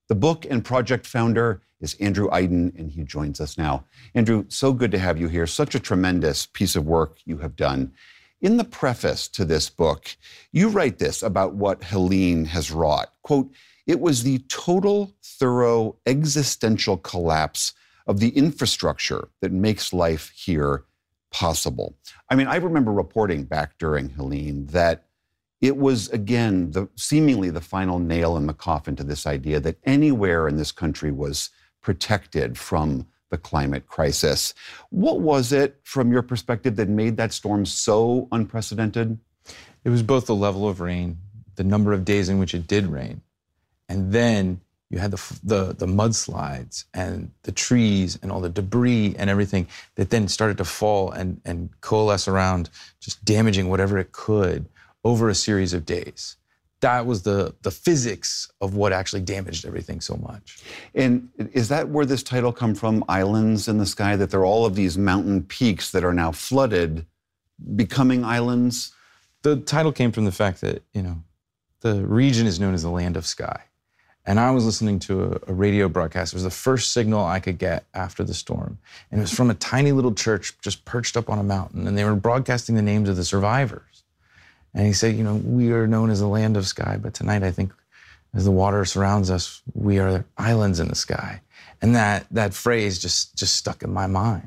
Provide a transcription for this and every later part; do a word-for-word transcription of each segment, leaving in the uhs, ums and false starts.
The book and project founder is Andrew Aydin, and he joins us now. Andrew, so good to have you here. Such a tremendous piece of work you have done. In the preface to this book, you write this about what Helene has wrought. Quote, "It was the total, thorough, existential collapse of the infrastructure that makes life here possible." I mean, I remember reporting back during Helene that it was, again, the seemingly the final nail in the coffin to this idea that anywhere in this country was protected from the climate crisis. What was it, from your perspective, that made that storm so unprecedented? It was both the level of rain, the number of days in which it did rain, and then you had the, the, the mudslides and the trees and all the debris and everything that then started to fall and, and coalesce around, just damaging whatever it could over a series of days. That was the, the physics of what actually damaged everything so much. And is that where this title come from, Islands in the Sky, that there are all of these mountain peaks that are now flooded, becoming islands? The title came from the fact that, you know, the region is known as the Land of Sky. And I was listening to a, a radio broadcast. It was the first signal I could get after the storm. And it was from a tiny little church just perched up on a mountain. And they were broadcasting the names of the survivors. And he said, you know, we are known as the Land of Sky, but tonight I think as the water surrounds us, we are islands in the sky. And that that phrase just, just stuck in my mind.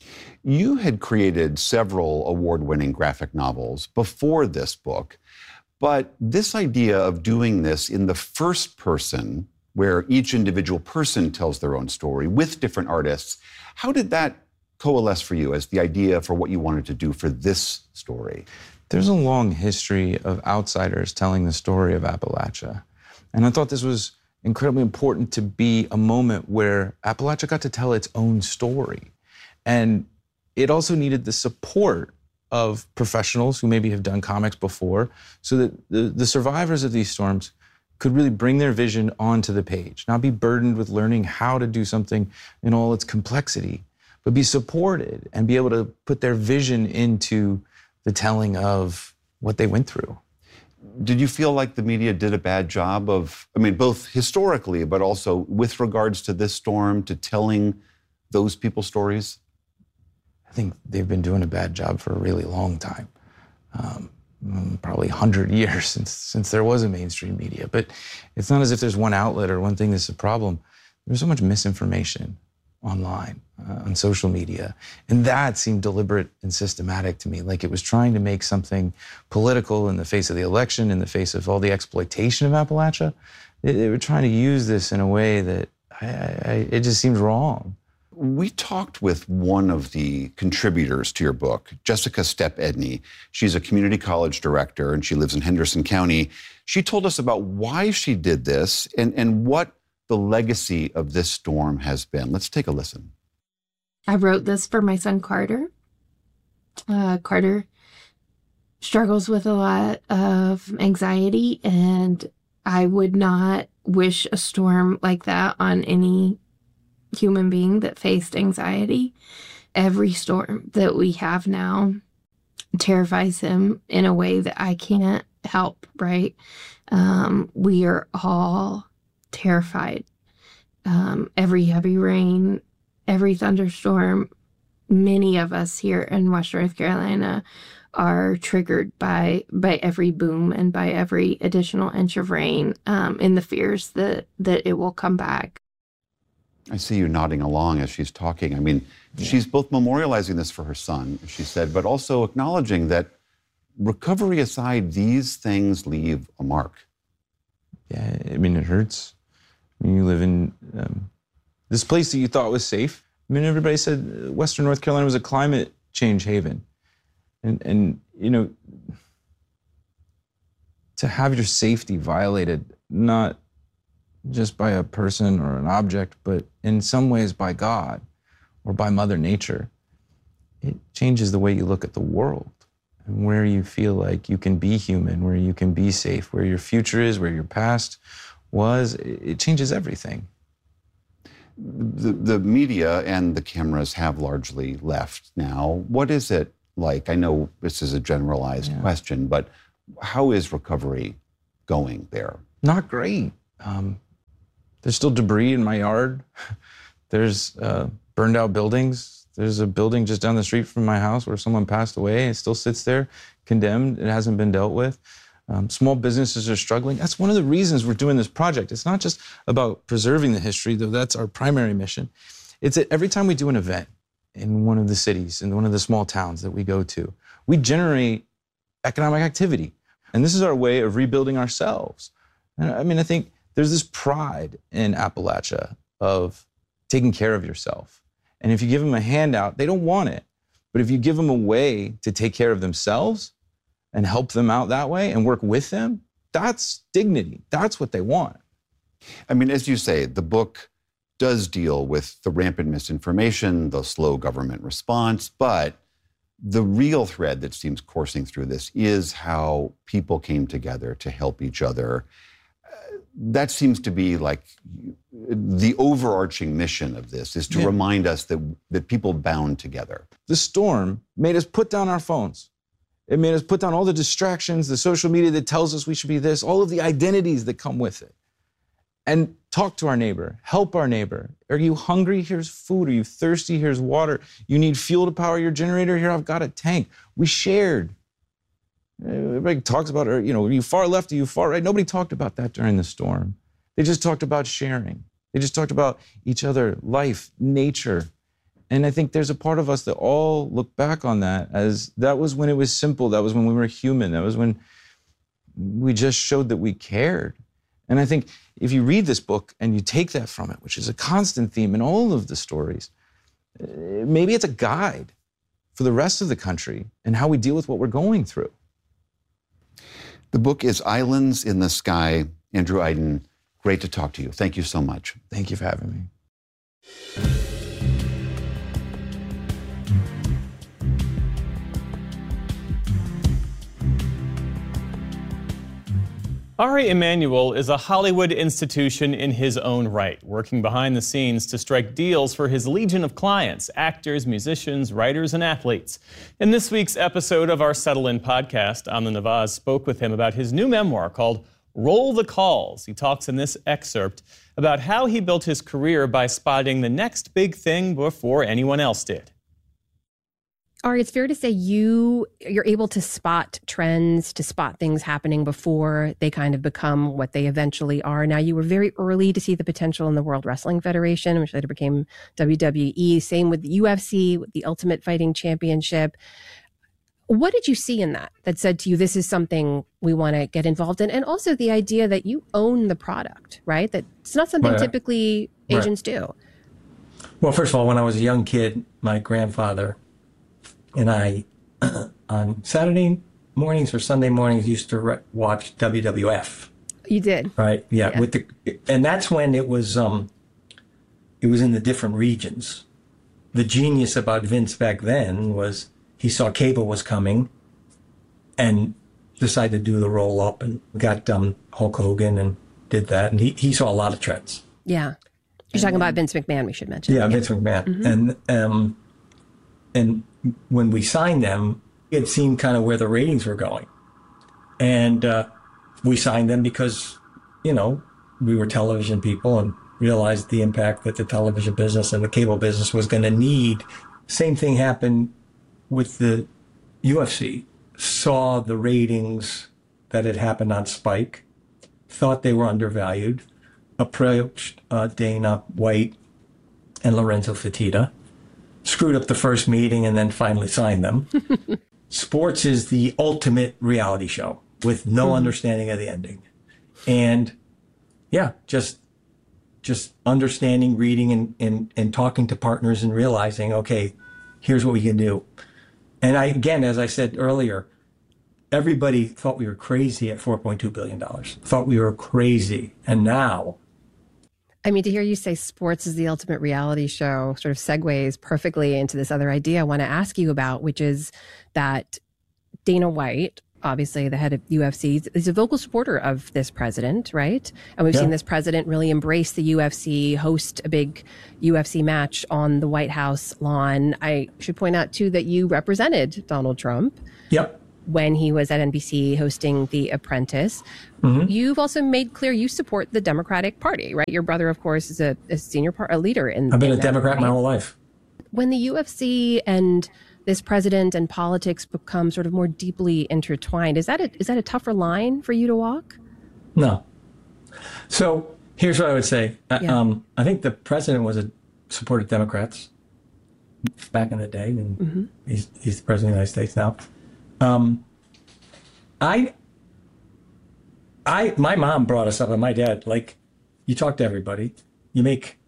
You had created several award-winning graphic novels before this book, but this idea of doing this in the first person, where each individual person tells their own story with different artists, how did that coalesce for you as the idea for what you wanted to do for this story? There's a long history of outsiders telling the story of Appalachia. And I thought this was incredibly important to be a moment where Appalachia got to tell its own story. And it also needed the support of professionals who maybe have done comics before, so that the, the survivors of these storms could really bring their vision onto the page, not be burdened with learning how to do something in all its complexity, but be supported and be able to put their vision into the telling of what they went through. Did you feel like the media did a bad job of, I mean, both historically, but also with regards to this storm, to telling those people's stories? I think they've been doing a bad job for a really long time. Um, probably one hundred years since, since there was a mainstream media. But it's not as if there's one outlet or one thing that's a problem. There's so much misinformation online, uh, on social media. And that seemed deliberate and systematic to me, like it was trying to make something political in the face of the election, in the face of all the exploitation of Appalachia. They, they were trying to use this in a way that I, I, it just seemed wrong. We talked with one of the contributors to your book, Jessica Stepp-Edney. She's a community college director, and she lives in Henderson County. She told us about why she did this and, and what the legacy of this storm has been. Let's take a listen. I wrote this for my son, Carter. Uh, Carter struggles with a lot of anxiety, and I would not wish a storm like that on any human being that faced anxiety. Every storm that we have now terrifies him in a way that I can't help, right? Um, we are all terrified. Um, every heavy rain, every thunderstorm, many of us here in Western North Carolina are triggered by by every boom and by every additional inch of rain, um, in the fears that that it will come back. I see you nodding along as she's talking. I mean, yeah. She's both memorializing this for her son, as she said, but also acknowledging that, recovery aside, these things leave a mark. Yeah, I mean, it hurts. I mean, you live in um, this place that you thought was safe. I mean, everybody said Western North Carolina was a climate change haven. And, and you know, to have your safety violated, not just by a person or an object, but in some ways by God or by Mother Nature, it changes the way you look at the world and where you feel like you can be human, where you can be safe, where your future is, where your past was. It changes everything. The, the media and the cameras have largely left now. What is it like? I know this is a generalized yeah. question, but how is recovery going there? Not great. Um, There's still debris in my yard. There's uh, burned out buildings. There's a building just down the street from my house where someone passed away. It still sits there, condemned. It hasn't been dealt with. Um, small businesses are struggling. That's one of the reasons we're doing this project. It's not just about preserving the history, though that's our primary mission. It's that every time we do an event in one of the cities, in one of the small towns that we go to, we generate economic activity. And this is our way of rebuilding ourselves. And I mean, I think there's this pride in Appalachia of taking care of yourself. And if you give them a handout, they don't want it. But if you give them a way to take care of themselves and help them out that way and work with them, that's dignity. That's what they want. I mean, as you say, the book does deal with the rampant misinformation, the slow government response, but the real thread that seems coursing through this is how people came together to help each other. Uh, that seems to be like the overarching mission of this, is to yeah. remind us that, that people bound together. The storm made us put down our phones. It made us put down all the distractions, the social media that tells us we should be this, all of the identities that come with it. And talk to our neighbor, help our neighbor. Are you hungry? Here's food. Are you thirsty? Here's water. You need fuel to power your generator? Here, I've got a tank. We shared. Everybody talks about, you know, are you far left? Are you far right? Nobody talked about that during the storm. They just talked about sharing. They just talked about each other, life, nature. And I think there's a part of us that all look back on that as that was when it was simple. That was when we were human. That was when we just showed that we cared. And I think if you read this book and you take that from it, which is a constant theme in all of the stories, maybe it's a guide for the rest of the country and how we deal with what we're going through. The book is Islands in the Sky. Andrew Aydin, great to talk to you. Thank you so much. Thank you for having me. Ari Emanuel is a Hollywood institution in his own right, working behind the scenes to strike deals for his legion of clients, actors, musicians, writers, and athletes. In this week's episode of our Settle In podcast, Amna Nawaz spoke with him about his new memoir called Roll the Calls. He talks in this excerpt about how he built his career by spotting the next big thing before anyone else did. Ari, it's fair to say you, you're able to spot trends, to spot things happening before they kind of become what they eventually are. Now, you were very early to see the potential in the World Wrestling Federation, which later became W W E. Same with the U F C, with the Ultimate Fighting Championship. What did you see in that that said to you, this is something we want to get involved in? And also the idea that you own the product, right? That it's not something right. typically agents right. do. Well, first of all, when I was a young kid, my grandfather and I, on Saturday mornings or Sunday mornings, used to re- watch W W F. You did, right? Yeah, yeah. With the, and that's when it was, um, it was in the different regions. The genius about Vince back then was he saw cable was coming, and decided to do the roll up and got um, Hulk Hogan and did that, and he he saw a lot of trends. Yeah, you're and, talking about Vince McMahon. We should mention. Yeah, yeah. Vince McMahon, mm-hmm. and um, and. when we signed them, it seemed kind of where the ratings were going. And uh, we signed them because, you know, we were television people and realized the impact that the television business and the cable business was going to need. Same thing happened with the U F C. Saw the ratings that had happened on Spike, thought they were undervalued, approached uh, Dana White and Lorenzo Fertitta, screwed up the first meeting, and then finally signed them. Sports is the ultimate reality show with no mm-hmm. understanding of the ending. And yeah, just just understanding, reading, and, and, and talking to partners and realizing, okay, here's what we can do. And I, again, as I said earlier, everybody thought we were crazy at four point two billion dollars, thought we were crazy. And now, I mean, to hear you say sports is the ultimate reality show sort of segues perfectly into this other idea I want to ask you about, which is that Dana White, obviously the head of U F C, is a vocal supporter of this president, right? And we've yeah. seen this president really embrace the U F C, host a big U F C match on the White House lawn. I should point out, too, that you represented Donald Trump. Yep. when he was at N B C hosting The Apprentice. Mm-hmm. You've also made clear you support the Democratic Party, right? Your brother, of course, is a, a senior part, a leader in. I've been in a Democrat right? my whole life. When the U F C and this president and politics become sort of more deeply intertwined, is that a, is that a tougher line for you to walk? No. So here's what I would say. Yeah. Um, I think the president was a supported Democrats back in the day, and mm-hmm. he's he's the president of the United States now. Um, I, I, my mom brought us up, and my dad, like, you talk to everybody, you make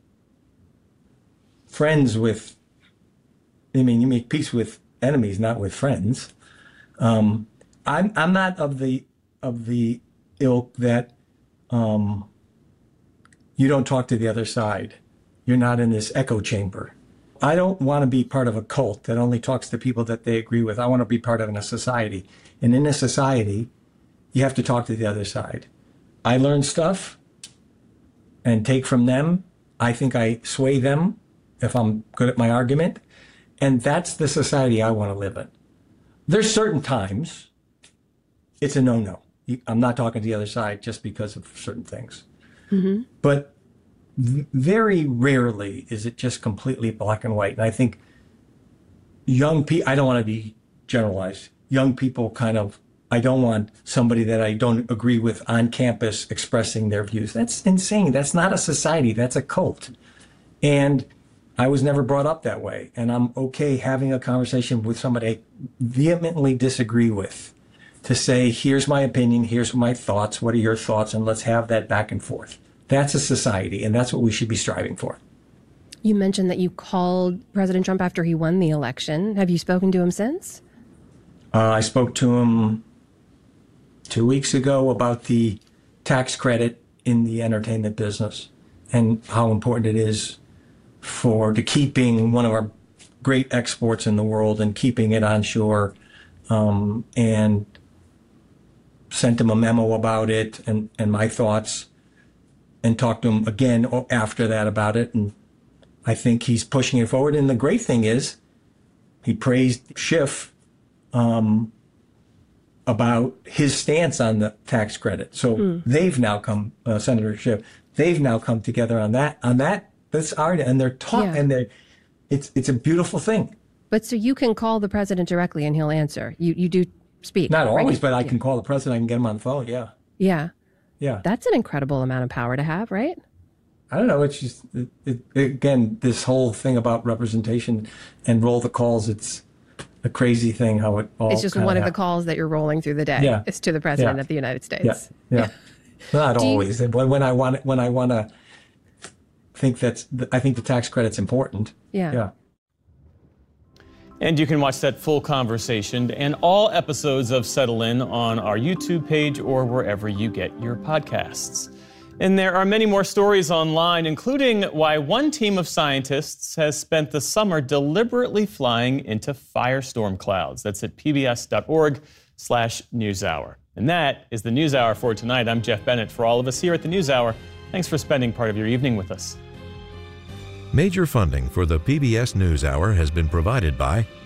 friends with, I mean, you make peace with enemies, not with friends. Um, I'm I'm not of the of the ilk that um, you don't talk to the other side. You're not in this echo chamber. I don't want to be part of a cult that only talks to people that they agree with. I want to be part of a society. And in a society, you have to talk to the other side. I learn stuff and take from them. I think I sway them if I'm good at my argument. And that's the society I want to live in. There's certain times it's a no-no. I'm not talking to the other side just because of certain things. Mm-hmm. But very rarely is it just completely black and white. And I think young people, I don't want to be generalized, young people kind of, I don't want somebody that I don't agree with on campus expressing their views. That's insane. That's not a society. That's a cult. And I was never brought up that way. And I'm okay having a conversation with somebody I vehemently disagree with to say, here's my opinion, here's my thoughts, what are your thoughts, and let's have that back and forth. That's a society, and that's what we should be striving for. You mentioned that you called President Trump after he won the election. Have you spoken to him since? Uh, I spoke to him two weeks ago about the tax credit in the entertainment business and how important it is for to keeping one of our great exports in the world and keeping it onshore, um, and sent him a memo about it and, and my thoughts, and talked to him again after that about it. And I think he's pushing it forward. And the great thing is he praised Schiff um, about his stance on the tax credit. So mm. they've now come, uh, Senator Schiff, they've now come together on that, on that, that's art, and they're talking, yeah. and they're, it's, it's a beautiful thing. But so you can call the president directly and he'll answer. You, you do speak. Not always, right? but I yeah. can call the president, I can get him on the phone. Yeah. Yeah. Yeah. That's an incredible amount of power to have, right? I don't know. It's just, it, it, again, this whole thing about representation and roll the calls, it's a crazy thing how it all It's just one of happens. The calls that you're rolling through the day. Yeah. It's to the president yeah. of the United States. Yeah. Yeah. yeah. Not Do always. You, when, when I want, when I want to think that's, I think the tax credit's important. Yeah. Yeah. And you can watch that full conversation and all episodes of Settle In on our YouTube page or wherever you get your podcasts. And there are many more stories online, including why one team of scientists has spent the summer deliberately flying into firestorm clouds. That's at pbs.org slash newshour. And that is the NewsHour for tonight. I'm Jeff Bennett. For all of us here at the NewsHour, thanks for spending part of your evening with us. Major funding for the P B S NewsHour has been provided by